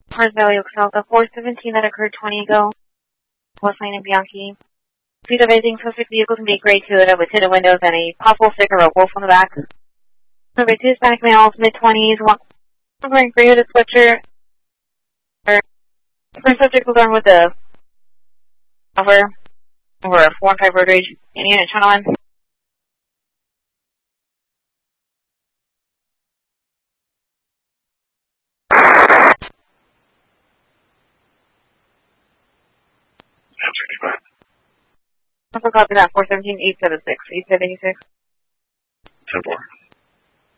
Mars Valley, Oxalta, 417 that occurred 20 ago. West Lane and Bianchi. Speed of anything, suspect vehicles can be gray Toyota with tinted windows and a possible sticker or a wolf on the back. Number 2 Hispanic males, mid-20s, wearing gray hooded sweatshirt. First subject was armed with a over a 415 road rage. Any unit channel line. Also copy that, 417-876, 8786. 10-4.